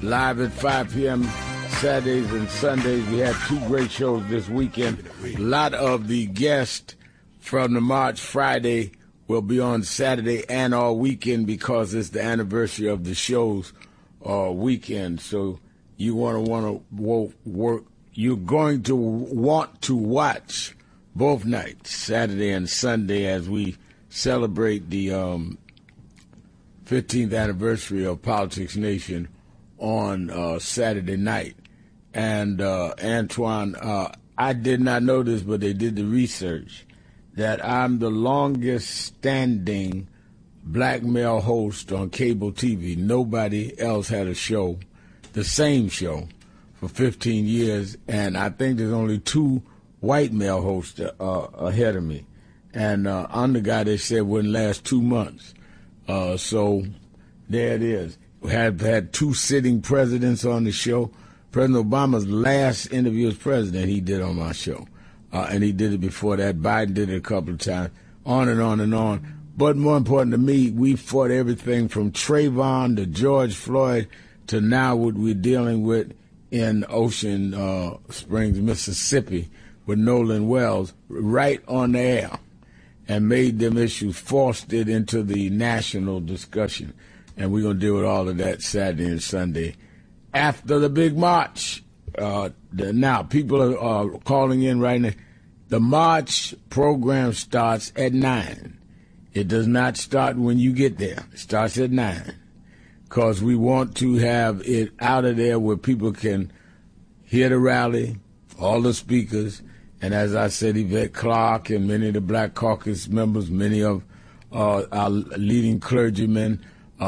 live at 5 p.m. Saturdays and Sundays. We had two great shows this weekend. A lot of the guests from the March Friday will be on Saturday and all weekend because it's the anniversary of the show's weekend. So you want to work. You're going to want to watch both nights, Saturday and Sunday, as we celebrate the 15th anniversary of Politics Nation on Saturday night. And Antoine, I did not know this, but they did the research that I'm the longest standing black male host on cable TV. Nobody else had a show, the same show, for 15 years, and I think there's only two white male hosts ahead of me. And I'm the guy they said wouldn't last 2 months. So there it is. We have had two sitting presidents on the show. President Obama's last interview as president he did on my show. And he did it before that. Biden did it a couple of times, on and on and on. But more important to me, we fought everything from Trayvon to George Floyd to now what we're dealing with in Ocean Springs, Mississippi, with Nolan Wells, right on the air, and made them issues, forced it into the national discussion. And we're going to deal with all of that Saturday and Sunday after the big march. Now, people are calling in right now. The march program starts at 9. It does not start when you get there. It starts at 9 because we want to have it out of there where people can hear the rally, all the speakers, and as I said, Yvette Clarke and many of the Black Caucus members, many of our leading clergymen,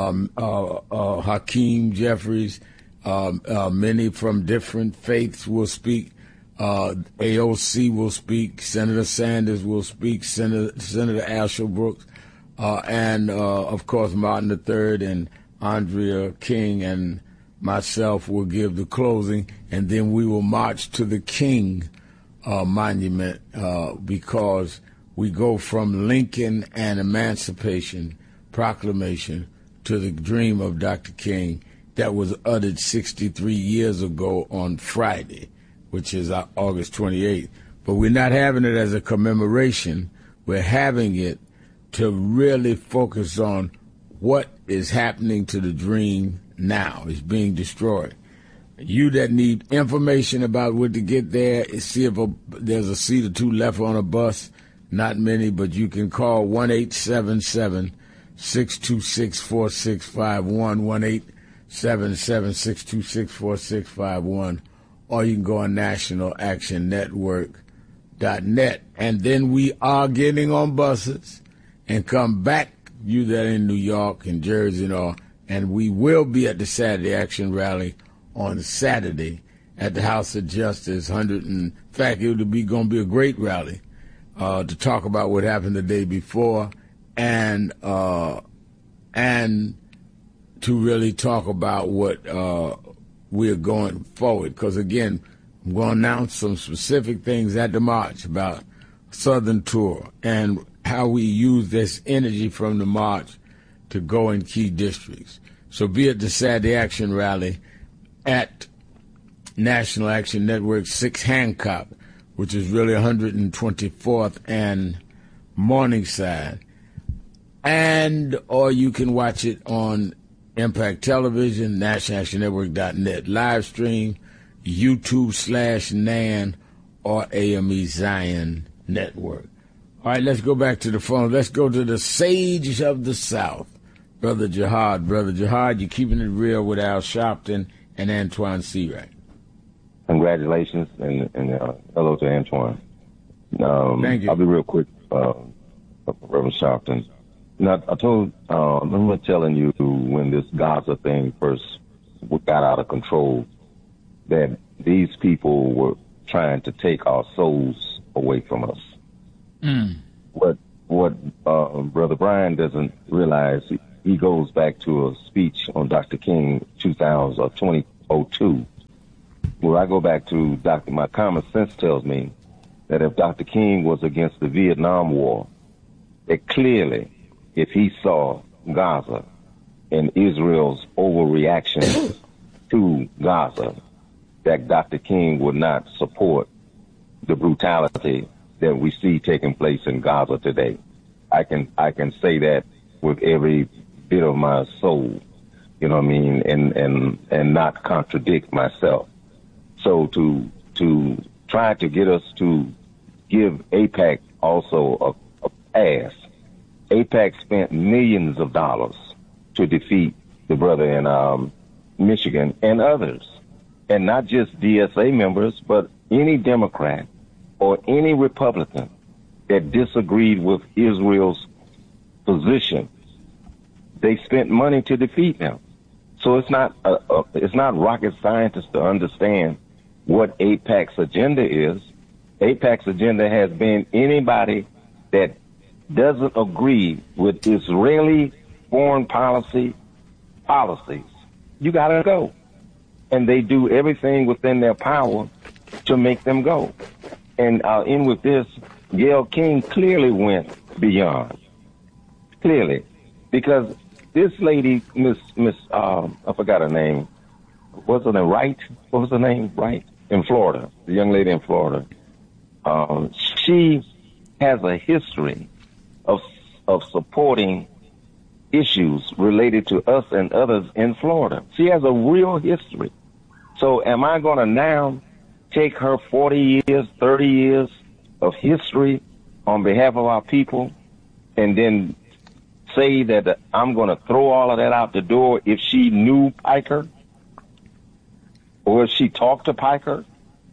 Hakeem Jeffries, many from different faiths will speak. AOC will speak. Senator Sanders will speak. Senator Asher Brooks, and of course Martin III and Andrea King and myself will give the closing, and then we will march to the King Monument because we go from Lincoln and Emancipation Proclamation to the dream of Dr. King that was uttered 63 years ago on Friday, which is August 28th. But we're not having it as a commemoration. We're having it to really focus on what is happening to the dream now. It's being destroyed. You that need information about what to get there, see if there's a seat or two left on a bus. Not many, but you can call 1-877-626-4651, 1-877-626-4651, or you can go on nationalactionnetwork.net. And then we are getting on buses and come back, you that are in New York and Jersey and all, and we will be at the Saturday Action Rally on Saturday at the House of Justice. In fact, it will be going to be a great rally to talk about what happened the day before and to really talk about what we're going forward. Because, again, I'm going to announce some specific things at the march about Southern Tour and how we use this energy from the march to go in key districts. So be at the Saturday Action Rally at National Action Network 6 Hancock, which is really 124th and Morningside. And, or you can watch it on Impact Television, nationalactionnetwork.net, live stream, YouTube/NAN, or AME Zion Network. All right, let's go back to the phone. Let's go to the Sage of the South, Brother Jihad. Brother Jihad, you're keeping it real with Al Sharpton and Antoine Seawright. Congratulations, and hello to Antoine. Thank you. I'll be real quick, Reverend Sharpton. Now, I remember telling you when this Gaza thing first got out of control that these people were trying to take our souls away from us. Mm. What Brother Brian doesn't realize, he goes back to a speech on Dr. King 2002, where I go back to my common sense tells me that if Dr. King was against the Vietnam War, that clearly, if he saw Gaza and Israel's overreaction to Gaza, that Dr. King would not support the brutality that we see taking place in Gaza today. I can say that with every bit of my soul, you know what I mean, and not contradict myself. So to try to get us to give AIPAC also a pass. AIPAC spent millions of dollars to defeat the brother in Michigan and others, and not just DSA members, but any Democrat or any Republican that disagreed with Israel's position. They spent money to defeat them. So it's not rocket scientists to understand what AIPAC's agenda is. AIPAC's agenda has been anybody that doesn't agree with Israeli foreign policies. You got to go. And they do everything within their power to make them go. And I'll end with this. Gayle King clearly went beyond. Clearly. Because this lady, Miss, I forgot her name. What's her name? Wright? What was her name? Wright? In Florida. The young lady in Florida. She has a history of supporting issues related to us and others in Florida. She has a real history. So am I going to now take her 40 years, 30 years of history on behalf of our people and then say that I'm going to throw all of that out the door if she knew Piker or if she talked to Piker?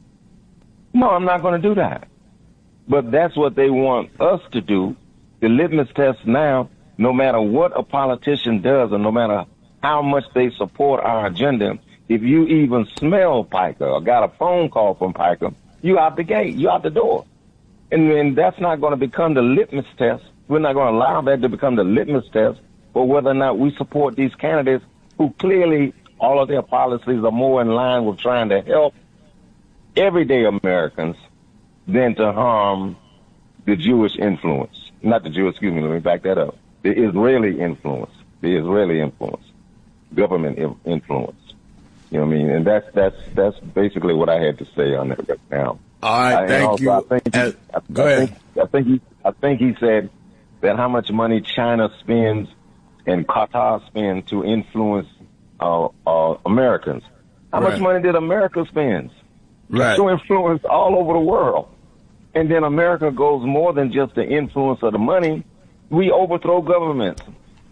No, I'm not going to do that. But that's what they want us to do. The litmus test now, no matter what a politician does or no matter how much they support our agenda, if you even smell Piker or got a phone call from Piker, you out the gate, you out the door. And then that's not going to become the litmus test. We're not going to allow that to become the litmus test for whether or not we support these candidates who clearly all of their policies are more in line with trying to help everyday Americans than to harm the Jewish influence. Not the Jewish, excuse me, let me back that up. The Israeli influence, government influence. You know what I mean? And that's basically what I had to say on that right now. All right, thank you. Go ahead. I think he said that how much money China spends and Qatar spend to influence Americans. How much money did America spend to influence all over the world? And then America goes more than just the influence of the money. We overthrow governments.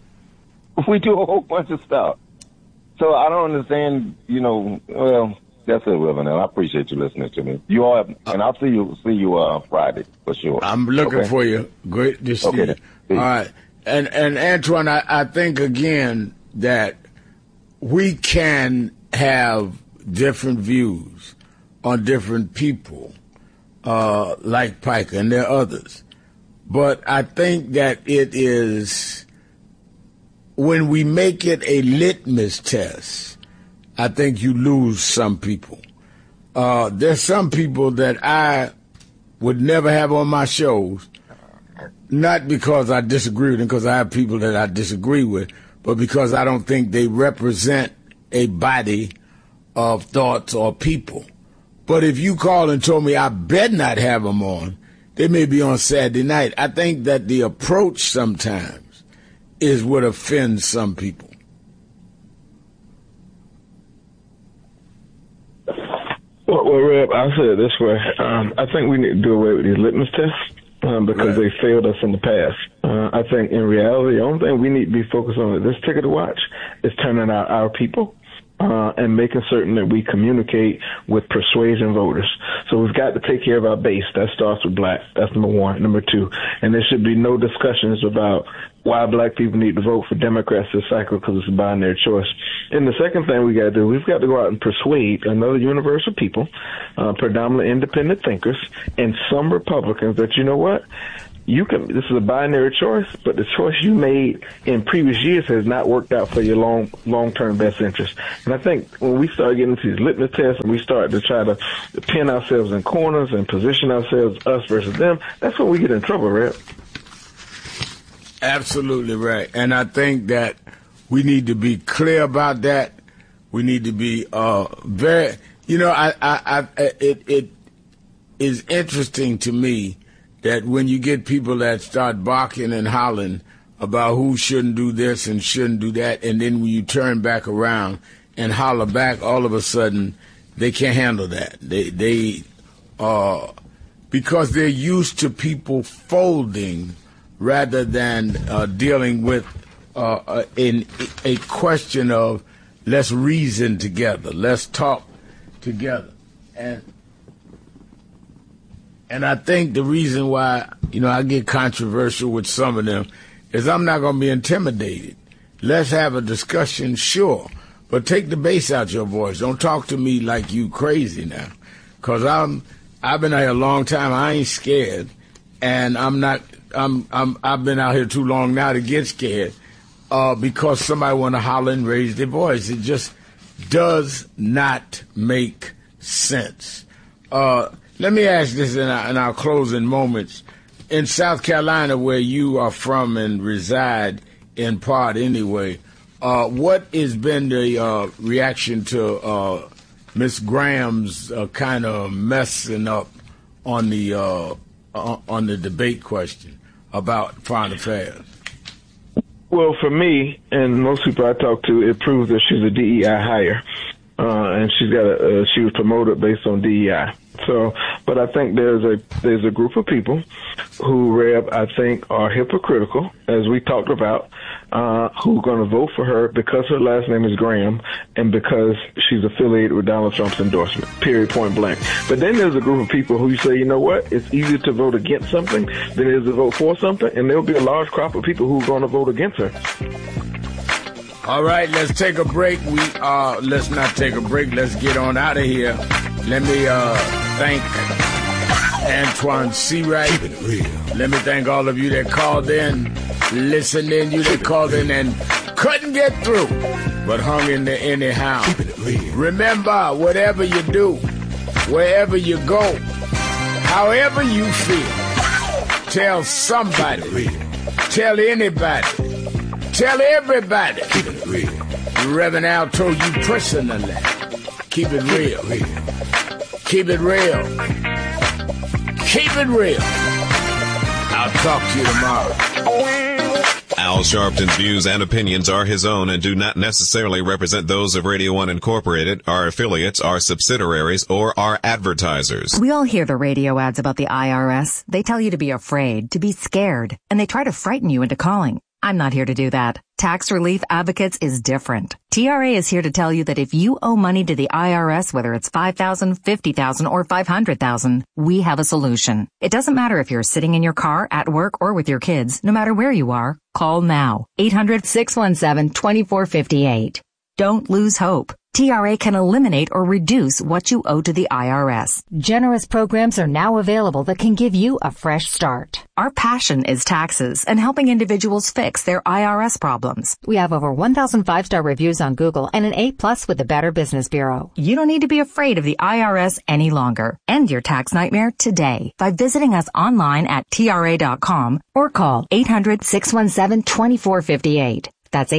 We do a whole bunch of stuff. So I don't understand, well, that's it, Reverend. I appreciate you listening to me. You all have, and I'll see you Friday for sure. I'm looking for you. Great to see you. All right. And Antoine, I think again that we can have different views on different people, like Piker, and there are others. But I think that it is, when we make it a litmus test, I think you lose some people. There's some people that I would never have on my shows, not because I disagree with them, because I have people that I disagree with, but because I don't think they represent a body of thoughts or people. But if you call and told me I better not have them on, they may be on Saturday night. I think that the approach sometimes is what offends some people. Well, Reb, I'll say it this way. I think we need to do away with these litmus tests because they failed us in the past. I think in reality, the only thing we need to be focused on at this ticket to watch is turning out our people and making certain that we communicate with persuasion voters. So we've got to take care of our base. That starts with black. That's number one. Number two, and there should be no discussions about why black people need to vote for Democrats this cycle because it's a binary choice. And the second thing we got to do, we've got to go out and persuade another universe of people, predominantly independent thinkers, and some Republicans that, you know what, this is a binary choice, but the choice you made in previous years has not worked out for your long-term best interest. And I think when we start getting into these litmus tests and we start to try to pin ourselves in corners and position ourselves, us versus them, that's when we get in trouble, right? Absolutely right. And I think that we need to be clear about that. We need to be very. It is interesting to me that when you get people that start barking and hollering about who shouldn't do this and shouldn't do that, and then when you turn back around and holler back, all of a sudden they can't handle that. They because they're used to people folding rather than dealing with in a question of let's reason together, let's talk together, and I think the reason why I get controversial with some of them is I'm not going to be intimidated. Let's have a discussion, sure, but take the bass out your voice. Don't talk to me like you crazy now, because I've been out here a long time. I ain't scared, and I've been out here too long now to get scared because somebody want to holler and raise their voice. It just does not make sense. Let me ask this in our closing moments. In South Carolina, where you are from and reside in part anyway, what has been the reaction to Ms. Graham's kind of messing up on the debate question about foreign affairs? Well, for me and most people I talk to, it proves that she's a DEI hire, and she was promoted based on DEI. So, but I think there's a group of people who, Reb, I think are hypocritical, as we talked about, who are going to vote for her because her last name is Graham and because she's affiliated with Donald Trump's endorsement, period, point blank. But then there's a group of people who say, you know what, it's easier to vote against something than it is to vote for something, and there'll be a large crop of people who are going to vote against her. All right, let's take a break. Let's not take a break. Let's get on out of here. Let me thank Antoine Seawright. Let me thank all of you that called in, listened in, you that called in and couldn't get through, but hung in there anyhow. Remember, whatever you do, wherever you go, however you feel, tell somebody, tell anybody, tell everybody. Reverend Al told you personally. Keep it real. Keep it real. Keep it real. I'll talk to you tomorrow. Al Sharpton's views and opinions are his own and do not necessarily represent those of Radio One Incorporated, our affiliates, our subsidiaries, or our advertisers. We all hear the radio ads about the IRS. They tell you to be afraid, to be scared, and they try to frighten you into calling. I'm not here to do that. Tax Relief Advocates is different. TRA is here to tell you that if you owe money to the IRS, whether it's $5,000, $50,000, or $500,000, we have a solution. It doesn't matter if you're sitting in your car, at work, or with your kids. No matter where you are, call now. 800-617-2458. Don't lose hope. TRA can eliminate or reduce what you owe to the IRS. Generous programs are now available that can give you a fresh start. Our passion is taxes and helping individuals fix their IRS problems. We have over 1,000 5-star reviews on Google and an A+ with the Better Business Bureau. You don't need to be afraid of the IRS any longer. End your tax nightmare today by visiting us online at TRA.com or call 800-617-2458. That's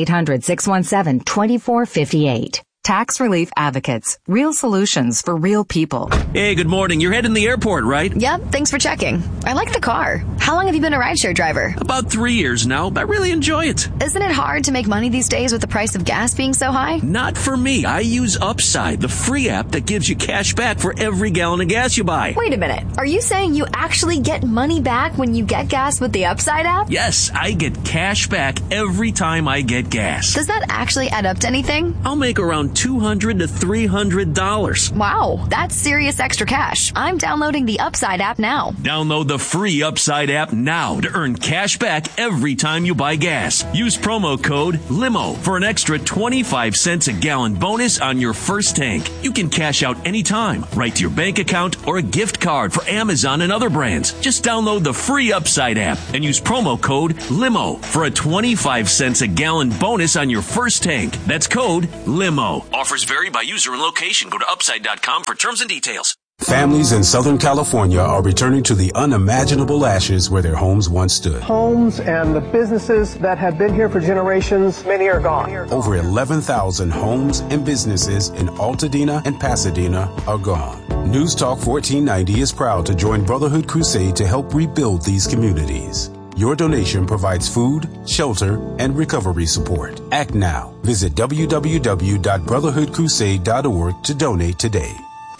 800-617-2458. Tax Relief Advocates. Real solutions for real people. Hey, good morning. You're heading to the airport, right? Yep, thanks for checking. I like the car. How long have you been a rideshare driver? About 3 years now. I really enjoy it. Isn't it hard to make money these days with the price of gas being so high? Not for me. I use Upside, the free app that gives you cash back for every gallon of gas you buy. Wait a minute. Are you saying you actually get money back when you get gas with the Upside app? Yes, I get cash back every time I get gas. Does that actually add up to anything? I'll make around $200 to $300. Wow, that's serious extra cash. I'm downloading the Upside app now. Download the free Upside app now to earn cash back every time you buy gas. Use promo code LIMO for an extra 25 cents a gallon bonus on your first tank. You can cash out anytime, right to your bank account or a gift card for Amazon and other brands. Just download the free Upside app and use promo code LIMO for a 25 cents a gallon bonus on your first tank. That's code LIMO. Offers vary by user and location. Go to upside.com for terms and details. Families in Southern California are returning to the unimaginable ashes where their homes once stood. Homes and the businesses that have been here for generations, many are gone. Over 11,000 homes and businesses in Altadena and Pasadena are gone. News Talk 1490 is proud to join Brotherhood Crusade to help rebuild these communities. Your donation provides food, shelter, and recovery support. Act now. Visit www.brotherhoodcrusade.org to donate today.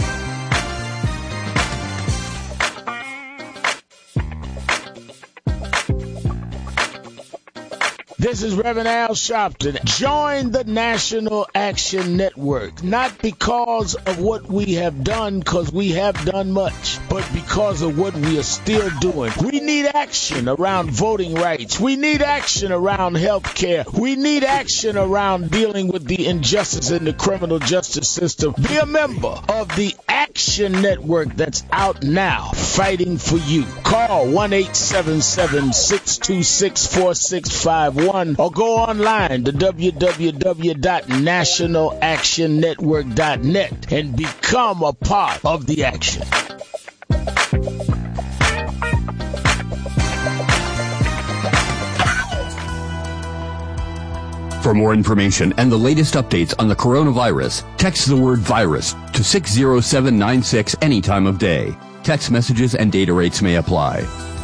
This is Reverend Al Sharpton. Join the National Action Network, not because of what we have done, because we have done much, but because of what we are still doing. We need action around voting rights. We need action around health care. We need action around dealing with the injustice in the criminal justice system. Be a member of the Action Network that's out now, fighting for you. Call 1-877-626-4651. Or go online to www.nationalactionnetwork.net and become a part of the action. For more information and the latest updates on the coronavirus, text the word virus to 60796 any time of day. Text messages and data rates may apply.